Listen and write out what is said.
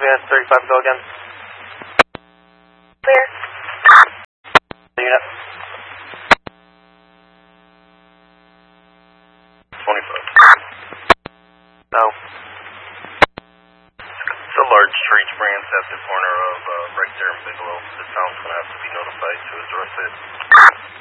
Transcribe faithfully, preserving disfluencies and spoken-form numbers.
unit, thirty-five, go again. Clear. Unit. twenty-five. No. It's a large tree branch at the corner of uh, right there in Bigelow. The town's going to have to be notified to address it.